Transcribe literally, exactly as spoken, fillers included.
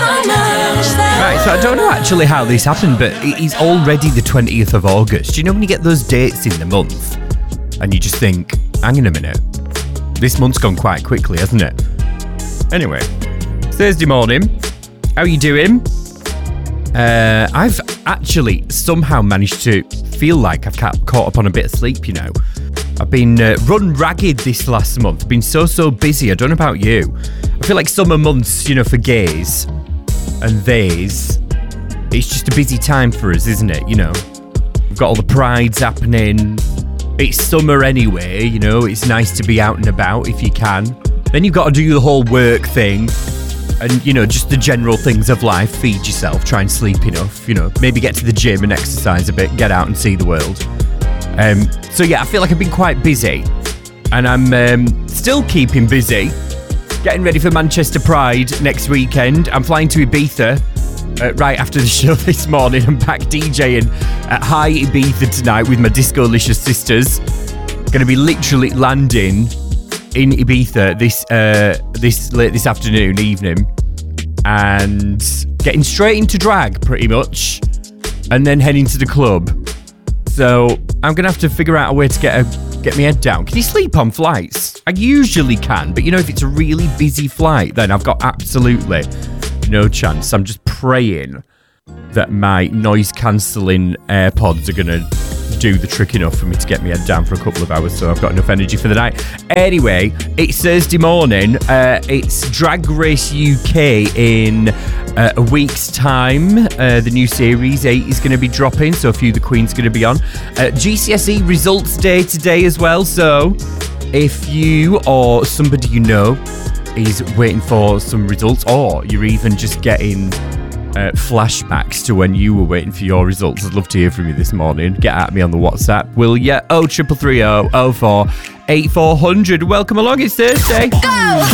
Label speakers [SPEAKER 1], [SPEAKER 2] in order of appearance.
[SPEAKER 1] Right, so I don't know actually how this happened, but it is already the twentieth of August. You know when you get those dates in the month and you just think, hang on a minute, this month's gone quite quickly, hasn't it? Anyway, Thursday morning, how are you doing? Uh, I've actually somehow managed to feel like I've ca- caught up on a bit of sleep, you know. I've been uh, run ragged this last month, been so, so busy. I don't know about you. I feel like summer months, you know, for gays and theys, it's just a busy time for us, isn't it? You know, we've got all the prides happening. It's summer anyway, you know, it's nice to be out and about if you can. Then you've got to do the whole work thing and, you know, just the general things of life. Feed yourself, try and sleep enough, you know, maybe get to the gym and exercise a bit, get out and see the world. Um, so yeah, I feel like I've been quite busy and I'm um, still keeping busy. Getting ready for Manchester Pride next weekend. I'm flying to Ibiza uh, right after the show this morning. I'm back DJing at High Ibiza tonight with my Disco-licious sisters. Going to be literally landing in Ibiza this uh, this late this afternoon, evening, and getting straight into drag pretty much, and then heading to the club. So I'm going to have to figure out a way to get a Get my head down. Can you sleep on flights? I usually can, but you know, if it's a really busy flight, then I've got absolutely no chance. I'm just praying that my noise-cancelling AirPods are going to do the trick enough for me to get my head down for a couple of hours, so I've got enough energy for the night. Anyway, it's Thursday morning. Uh, it's Drag Race U K in uh, a week's time. Uh, the new series eight is going to be dropping, so a few of the queens going to be on. Uh, G C S E results day today as well, so if you or somebody you know is waiting for some results, or you're even just getting Uh, flashbacks to when you were waiting for your results, I'd love to hear from you this morning. Get at me on the WhatsApp, will ya? oh triple three oh oh four eight four hundred. Welcome along, it's Thursday. Go!